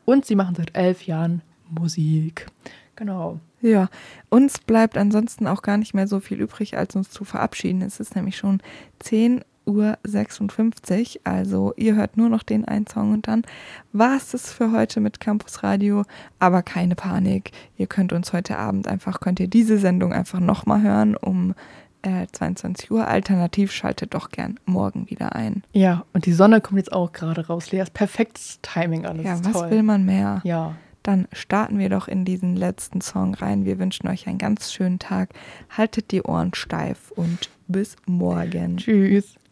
und sie machen seit 11 Jahren Musik. Genau. Ja, uns bleibt ansonsten auch gar nicht mehr so viel übrig, als uns zu verabschieden. Es ist nämlich schon 10:56 Uhr, also ihr hört nur noch den einen Song und dann war es das für heute mit Campus Radio. Aber keine Panik, ihr könnt uns heute Abend könnt ihr diese Sendung einfach nochmal hören um 22 Uhr. Alternativ schaltet doch gern morgen wieder ein. Ja, und die Sonne kommt jetzt auch gerade raus. Lea, ist perfektes Timing alles. Ja, toll. was will man mehr? Ja. Dann starten wir doch in diesen letzten Song rein. Wir wünschen euch einen ganz schönen Tag. Haltet die Ohren steif und bis morgen. Tschüss.